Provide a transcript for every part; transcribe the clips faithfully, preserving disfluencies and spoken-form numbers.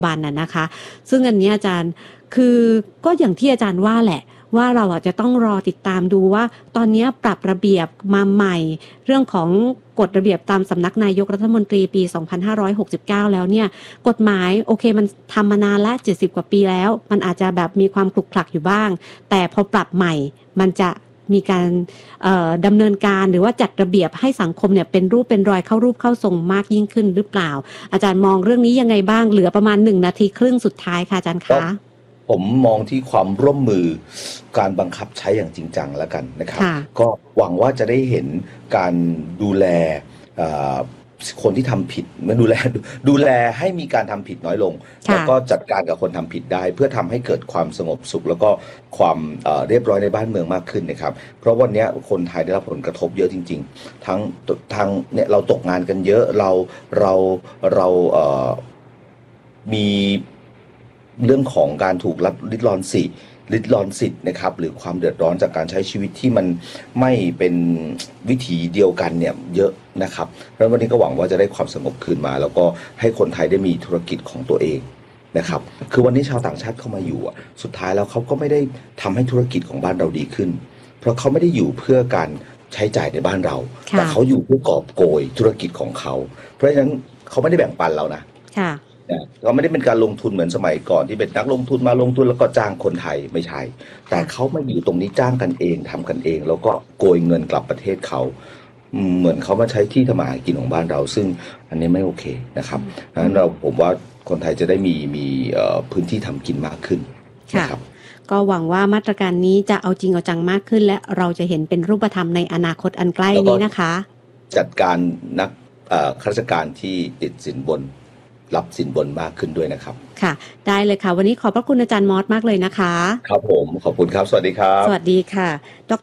บันน่ะนะคะซึ่งอันนี้อาจารย์คือก็อย่างที่อาจารย์ว่าแหละว่าเราอาจจะต้องรอติดตามดูว่าตอนนี้ปรับระเบียบมาใหม่เรื่องของกฎระเบียบตามสำนักนายกรัฐมนตรีปีสองพันห้าร้อยหกสิบเก้าแล้วเนี่ยกฎหมายโอเคมันทำมานานละเจ็ดสิบกว่าปีแล้วมันอาจจะแบบมีความคลุกคลักอยู่บ้างแต่พอปรับใหม่มันจะมีการดำเนินการหรือว่าจัดระเบียบให้สังคมเนี่ยเป็นรูปเป็นรอยเข้ารูปเข้าทรงมากยิ่งขึ้นหรือเปล่าอาจารย์มองเรื่องนี้ยังไงบ้างเหลือประมาณหนึ่งนาทีครึ่งสุดท้ายค่ะอาจารย์คะผมมองที่ความร่วมมือการบังคับใช้อย่างจริงจังแล้วกันนะครับก็หวังว่าจะได้เห็นการดูแลคนที่ทำผิดมาดูแลดูแลให้มีการทำผิดน้อยลงแล้วก็จัดการกับคนทำผิดได้เพื่อทำให้เกิดความสงบสุขแล้วก็ความเรียบร้อยในบ้านเมืองมากขึ้นนะครับเพราะวันนี้คนไทยได้รับผลกระทบเยอะจริงๆทั้งทางเนี่ยเราตกงานกันเยอะเราเราเราเอ่อมีเรื่องของการถูกลัดริดรอนสิทธิ์ริดรอนสิทธิ์นะครับหรือความเดือดร้อนจากการใช้ชีวิตที่มันไม่เป็นวิถีเดียวกันเนี่ยเยอะนะครับแล้ววันนี้ก็หวังว่าจะได้ความสงบคืนมาแล้วก็ให้คนไทยได้มีธุรกิจของตัวเองนะครับคือวันนี้ชาวต่างชาติเข้ามาอยู่อ่ะสุดท้ายแล้วเขาก็ไม่ได้ทำให้ธุรกิจของบ้านเราดีขึ้นเพราะเขาไม่ได้อยู่เพื่อการใช้จ่ายในบ้านเราแต่เขาอยู่เพื่อกอบโกยธุรกิจของเขาเพราะฉะนั้นเขาไม่ได้แบ่งปันเรานะเขาไม่ได้เป็นการลงทุนเหมือนสมัยก่อนที่เป็นนักลงทุนมาลงทุนแล้วก็จ้างคนไทยไม่ใช่แต่เขามาอยู่ตรงนี้จ้างกันเองทำกันเองแล้วก็โกยเงินกลับประเทศเขาเหมือนเขามาใช้ที่ทำมาหากินของบ้านเราซึ่งอันนี้ไม่โอเคนะครับดังนั้นเราผมว่าคนไทยจะได้มีมีพื้นที่ทำกินมากขึ้นนะครับก็หวังว่ามาตรการนี้จะเอาจริงเอาจังมากขึ้นและเราจะเห็นเป็นรูปธรรมในอนาคตอันใกล้นี้นะคะจัดการนักข้าราชการที่ติดสินบนรับสินบนมากขึ้นด้วยนะครับค่ะได้เลยค่ะวันนี้ขอบพระคุณอาจารย์มอสมากเลยนะคะครับผมขอบคุณครับสวัสดีครับสวัสดีค่ะดร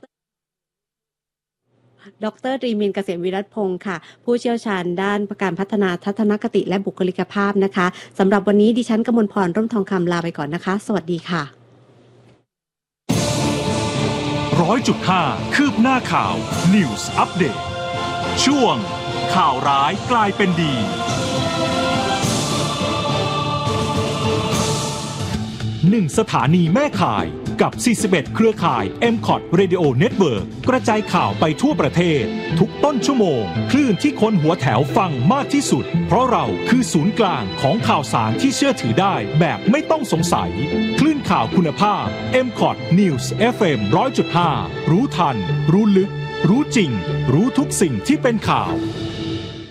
ดรตรีมินเกษมวิรัตพงศ์ค่ะผู้เชี่ยวชาญด้านการพัฒนาทัศนคติและบุคลิกภาพนะคะสำหรับวันนี้ดิฉันกมลพรร่มทองคำลาไปก่อนนะคะสวัสดีค่ะร้อยจุดห้าคืบหน้าข่าว News Update ช่วงข่าวร้ายกลายเป็นดีหนึ่งสถานีแม่ข่ายกับสี่สิบเอ็ดเครือข่าย เอ็ม คอท Radio Network กระจายข่าวไปทั่วประเทศทุกต้นชั่วโมงคลื่นที่คนหัวแถวฟังมากที่สุดเพราะเราคือศูนย์กลางของข่าวสารที่เชื่อถือได้แบบไม่ต้องสงสัยคลื่นข่าวคุณภาพ เอ็ม คอท News เอฟ เอ็ม หนึ่งร้อยจุดห้า รู้ทันรู้ลึกรู้จริงรู้ทุกสิ่งที่เป็นข่าว